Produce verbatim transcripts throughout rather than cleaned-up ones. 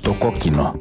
Στο κόκκινο.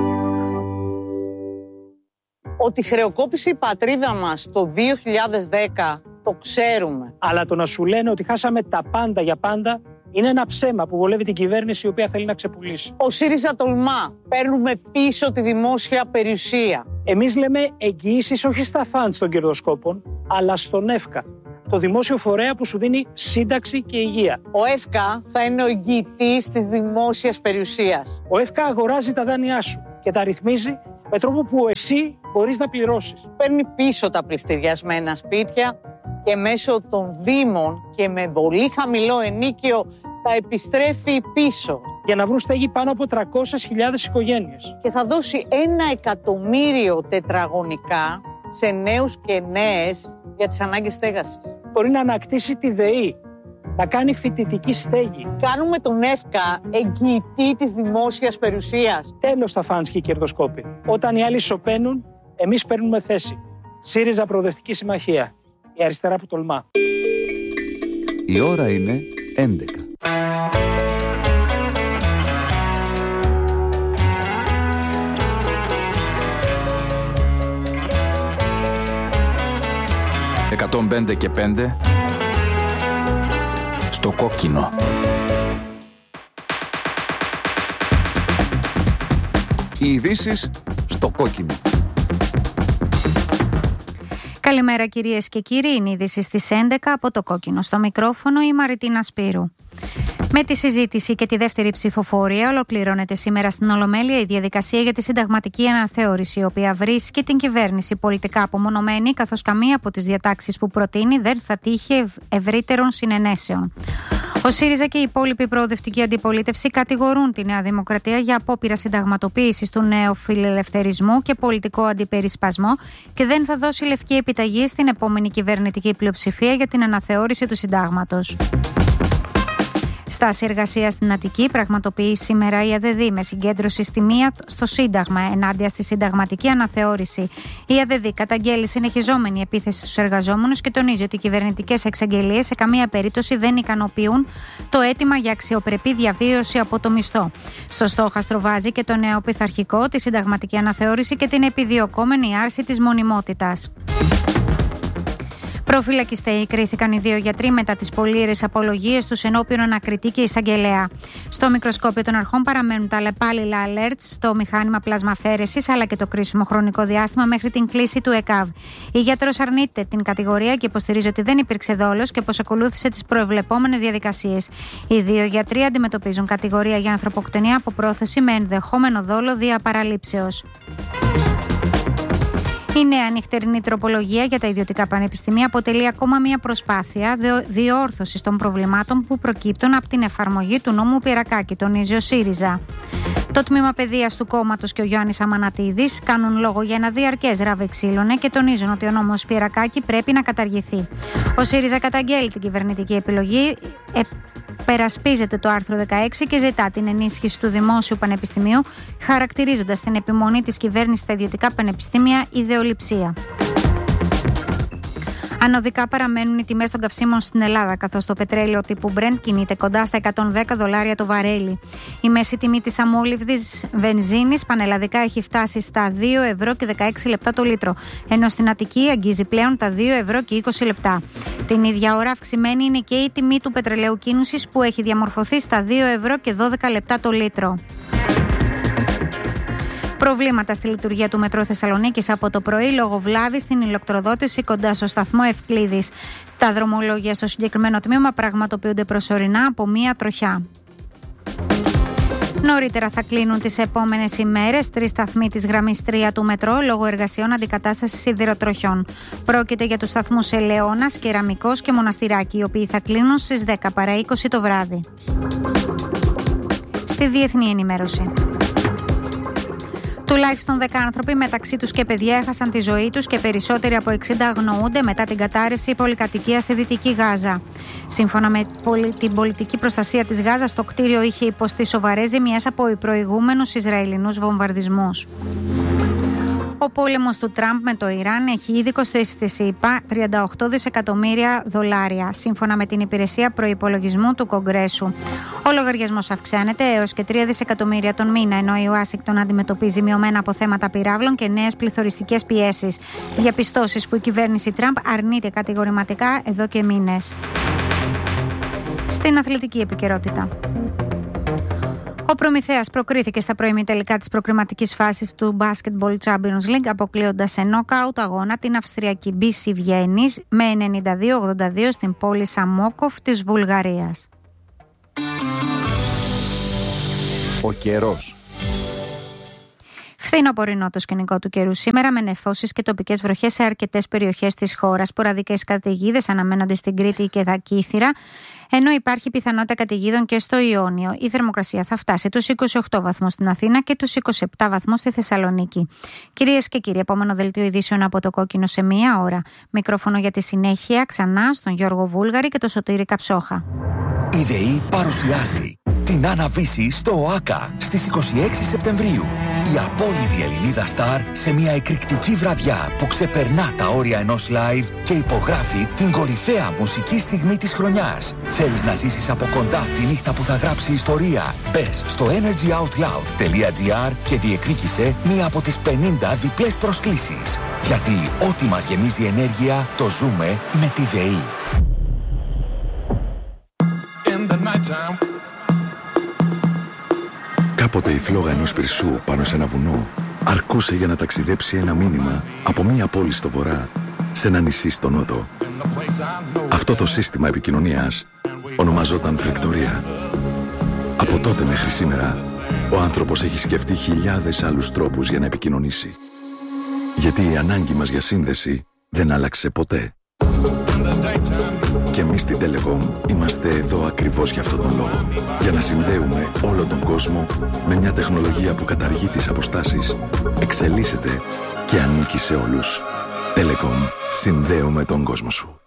Ότι χρεοκόπησε η πατρίδα μας το δύο χιλιάδες δέκα το ξέρουμε. Αλλά το να σου λένε ότι χάσαμε τα πάντα για πάντα είναι ένα ψέμα που βολεύει την κυβέρνηση η οποία θέλει να ξεπουλήσει. Ο ΣΥΡΙΖΑ τολμά. Παίρνουμε πίσω τη δημόσια περιουσία. Εμείς λέμε εγγυήσεις όχι στα φαντς των κερδοσκόπων, αλλά στον ΕΦΚΑ, το δημόσιο φορέα που σου δίνει σύνταξη και υγεία. Ο ΕΦΚΑ θα είναι ο εγγυητής της δημόσιας περιουσίας. Ο ΕΦΚΑ αγοράζει τα δάνειά σου και τα ρυθμίζει με τρόπο που εσύ μπορείς να πληρώσεις. Παίρνει πίσω τα πληστηριασμένα σπίτια και μέσω των δήμων και με πολύ χαμηλό ενίκιο τα επιστρέφει πίσω. Για να βρουν στέγη πάνω από τριακόσιες χιλιάδες οικογένειες. Και θα δώσει ένα εκατομμύριο τετραγωνικά σε νέους και νέες για τις ανάγκες στέγασης. Μπορεί να ανακτήσει τη ΔΕΗ, να κάνει φοιτητική στέγη. Κάνουμε τον ΕΦΚΑ εγγυητή της δημόσιας περιουσίας. Τέλος τα φαντς και οι κερδοσκόποι. Όταν οι άλλοι σωπαίνουν, εμείς παίρνουμε θέση. ΣΥΡΙΖΑ Προοδευτική Συμμαχία. Η αριστερά που τολμά. Η ώρα είναι έντεκα. εκατόν πέντε και πέντε στο κόκκινο. Οι ειδήσεις στο κόκκινο. Καλημέρα κυρίες και κύριοι, είναι η είδηση στις έντεκα από το κόκκινο. Στο μικρόφωνο η Μαριτίνα Σπύρου. Με τη συζήτηση και τη δεύτερη ψηφοφορία ολοκληρώνεται σήμερα στην Ολομέλεια η διαδικασία για τη συνταγματική αναθεώρηση, η οποία βρίσκει την κυβέρνηση πολιτικά απομονωμένη, καθώς καμία από τις διατάξεις που προτείνει δεν θα τύχει ευρύτερων συνενέσεων. Ο ΣΥΡΙΖΑ και η υπόλοιπη προοδευτική αντιπολίτευση κατηγορούν τη Νέα Δημοκρατία για απόπειρα συνταγματοποίησης του νέου φιλελευθερισμού και πολιτικό αντιπερισπασμό και δεν θα δώσει λευκή επιταγή στην επόμενη κυβερνητική πλειοψηφία για την αναθεώρηση του συντάγματος. Στάση εργασία στην Αττική πραγματοποιεί σήμερα η ΑΔΔ με συγκέντρωση στη μία στο Σύνταγμα ενάντια στη συνταγματική αναθεώρηση. Η ΑΔΔ καταγγέλει συνεχιζόμενη επίθεση στους εργαζόμενους και τονίζει ότι οι κυβερνητικές εξαγγελίες σε καμία περίπτωση δεν ικανοποιούν το αίτημα για αξιοπρεπή διαβίωση από το μισθό. Στο στόχαστρο βάζει και το νέο πειθαρχικό, τη συνταγματική αναθεώρηση και την επιδιωκόμενη άρση της μονιμότητας. Προφυλακιστέοι κρίθηκαν οι δύο γιατροί μετά τις πολύερες απολογίες τους ενώπιον ανακριτή και εισαγγελέα. Στο μικροσκόπιο των αρχών παραμένουν τα αλλεπάλληλα alerts στο μηχάνημα πλασμαφέρεσης αλλά και το κρίσιμο χρονικό διάστημα μέχρι την κλίση του ΕΚΑΒ. Η γιατρός αρνείται την κατηγορία και υποστηρίζει ότι δεν υπήρξε δόλος και πως ακολούθησε τις προεβλεπόμενες διαδικασίες. Οι δύο γιατροί αντιμετωπίζουν κατηγορία για ανθρωποκτονία από πρόθεση με ενδεχόμενο δόλο δια παραλήψεως. Η νέα νυχτερινή τροπολογία για τα ιδιωτικά πανεπιστήμια αποτελεί ακόμα μια προσπάθεια διόρθωσης των προβλημάτων που προκύπτουν από την εφαρμογή του νόμου Πυρακάκη, τονίζει ο ΣΥΡΙΖΑ. Το τμήμα παιδείας του κόμματος και ο Γιάννης Αμανατίδης κάνουν λόγο για ένα διαρκές ράβε ξύλωνε και τονίζουν ότι ο νόμος Πυρακάκη πρέπει να καταργηθεί. Ο ΣΥΡΙΖΑ καταγγέλει την κυβερνητική επιλογή, ε, περασπίζεται το άρθρο δεκαέξι και ζητά την ενίσχυση του Δημόσιου Πανεπιστημίου, χαρακτηρίζοντας την επιμονή της κυβέρνησης στα ιδιωτικά πανεπιστήμια ιδεολειψία. Ανωδικά παραμένουν οι τιμές των καυσίμων στην Ελλάδα, καθώς το πετρέλαιο τύπου Brent κινείται κοντά στα εκατόν δέκα δολάρια το βαρέλι. Η μέση τιμή της αμόλυβδης βενζίνης πανελλαδικά έχει φτάσει στα δύο ευρώ και δεκαέξι λεπτά το λίτρο, ενώ στην Αττική αγγίζει πλέον τα δύο ευρώ και είκοσι λεπτά. Την ίδια ώρα αυξημένη είναι και η τιμή του πετρελαίου κίνησης που έχει διαμορφωθεί στα δύο ευρώ και δώδεκα λεπτά το λίτρο. Προβλήματα στη λειτουργία του Μετρό Θεσσαλονίκης από το πρωί λόγω βλάβης στην ηλεκτροδότηση κοντά στο σταθμό Ευκλήδης. Τα δρομολόγια στο συγκεκριμένο τμήμα πραγματοποιούνται προσωρινά από μία τροχιά. Νωρίτερα θα κλείνουν τις επόμενες ημέρες τρεις σταθμοί της γραμμής τρία του Μετρό λόγω εργασιών αντικατάστασης σιδηροτροχιών. Πρόκειται για τους σταθμούς Ελαιώνας, Κεραμικός και Μοναστηράκι, οι οποίοι θα κλείνουν στις δέκα παρά είκοσι το βράδυ. Στη διεθνή ενημέρωση. Τουλάχιστον δέκα άνθρωποι, μεταξύ τους και παιδιά, έχασαν τη ζωή τους και περισσότεροι από εξήντα αγνοούνται μετά την κατάρρευση πολυκατοικίας στη Δυτική Γάζα. Σύμφωνα με την πολιτική προστασία της Γάζας, το κτίριο είχε υποστεί σοβαρές ζημιές από προηγούμενους Ισραηλινούς βομβαρδισμούς. Ο πόλεμος του Τραμπ με το Ιράν έχει ήδη κοστίσει στη ΣΥΠΑ τριάντα οκτώ δισεκατομμύρια δολάρια, σύμφωνα με την Υπηρεσία Προϋπολογισμού του Κογκρέσου. Ο λογαριασμός αυξάνεται έως και τρία δισεκατομμύρια τον μήνα, ενώ η Ουάσιγκτον αντιμετωπίζει μειωμένα αποθέματα πυράβλων και νέες πληθωριστικές πιέσεις. Διαπιστώσεις που η κυβέρνηση Τραμπ αρνείται κατηγορηματικά εδώ και μήνες. Στην αθλητική επικαιρότητα. Ο Προμηθέας προκρίθηκε στα προημιτελικά της προκριματικής φάσης του Basketball Champions League, αποκλείοντας σε νόκαουτ αγώνα την Αυστριακή μπι σι Βιέννης με ενενήντα δύο ογδόντα δύο στην πόλη Σαμόκοφ της Βουλγαρίας. Ο καιρός. Φθινοπορεινό το σκηνικό του καιρού σήμερα, με νεφώσεις και τοπικές βροχές σε αρκετές περιοχές της χώρας. Σποραδικές καταιγίδες αναμένονται στην Κρήτη και Δακήθυρα, ενώ υπάρχει πιθανότητα καταιγίδων και στο Ιόνιο. Η θερμοκρασία θα φτάσει τους είκοσι οκτώ βαθμούς στην Αθήνα και τους είκοσι επτά βαθμούς στη Θεσσαλονίκη. Κυρίες και κύριοι, επόμενο δελτίο ειδήσεων από το Κόκκινο σε μία ώρα. Μικρόφωνο για τη συνέχεια ξανά στον Γιώργο Βούλγαρη και τον Σωτήρη Καψόχα. Η ΔΕΗ παρουσιάζει την Αναβίση στο ΟΑΚΑ στις είκοσι έξι Σεπτεμβρίου. Η απόλυτη Ελληνίδα στάρ σε μια εκρηκτική βραδιά που ξεπερνά τα όρια ενός live και υπογράφει την κορυφαία μουσική στιγμή της χρονιάς. Θέλεις να ζήσεις από κοντά τη νύχτα που θα γράψει ιστορία? Μπες στο energy out loud τελεία gr και διεκδίκησε μία από τις πενήντα διπλές προσκλήσεις. Γιατί ό,τι μας γεμίζει ενέργεια το ζούμε με τη ΔΕΗ. Κάποτε η φλόγα ενός πυρσού πάνω σε ένα βουνό αρκούσε για να ταξιδέψει ένα μήνυμα από μία πόλη στο βορρά σε ένα νησί στο νότο. Αυτό το σύστημα επικοινωνίας ονομαζόταν φρικτορία. Από τότε μέχρι σήμερα ο άνθρωπος έχει σκεφτεί χιλιάδες άλλους τρόπους για να επικοινωνήσει. Γιατί η ανάγκη μας για σύνδεση δεν άλλαξε ποτέ. Και εμείς στην Telecom είμαστε εδώ ακριβώς για αυτόν τον λόγο. Για να συνδέουμε όλο τον κόσμο με μια τεχνολογία που καταργεί τις αποστάσεις, εξελίσσεται και ανήκει σε όλους. Telecom, συνδέουμε τον κόσμο σου.